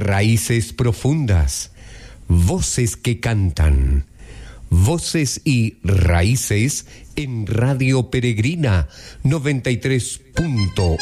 raíces profundas, voces que cantan, voces y raíces en Radio Peregrina 93.1.